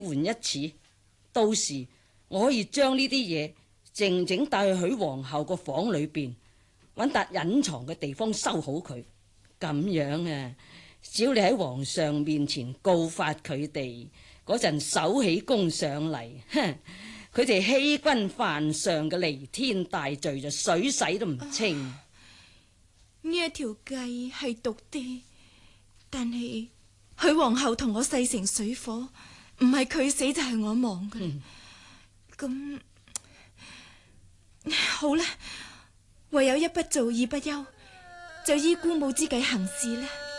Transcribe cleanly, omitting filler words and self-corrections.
換一次，到時我可以將呢啲嘢靜靜帶去許皇后個房裏邊，揾笪隱藏嘅地方收好佢。咁樣啊，只要你喺皇上面前告發佢哋嗰陣手起弓上嚟，佢哋欺君犯上嘅彌天大罪就水洗都唔清。 呢一條計係毒啲，但係許皇后同我勢成水火，唔係佢死就係我亡噶啦。咁好啦，唯有一不做二不休，就依姑母之計行事啦。